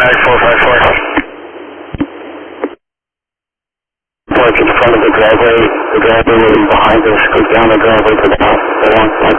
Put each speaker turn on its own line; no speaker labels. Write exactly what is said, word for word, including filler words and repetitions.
five four five four. Park in front of the driveway. The driveway will be behind us. Go down the driveway to the house. They want like